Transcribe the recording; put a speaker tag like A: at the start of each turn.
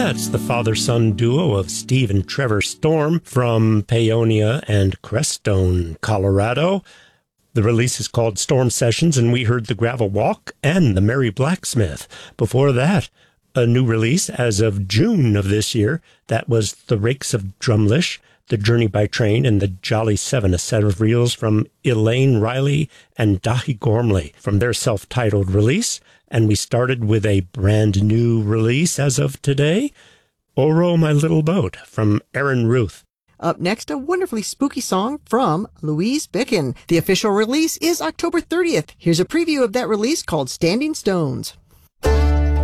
A: That's the father-son duo of Steve and Trevor Storm from Paonia and Crestone, Colorado. The release is called Storm Sessions, and we heard The Gravel Walk and The Merry Blacksmith. Before that, a new release as of June of this year, that was The Rakes of Drumlish, The Journey by Train, and The Jolly Seven, a set of reels from Elaine Riley and Dahi Gormley from their self-titled release. And we started with a brand new release as of today, Oh Row My Little Boat from Aaron Ruth.
B: Up next, a wonderfully spooky song from Louise Bicken. The official release is October 30th. Here's a preview of that release called Standing Stones.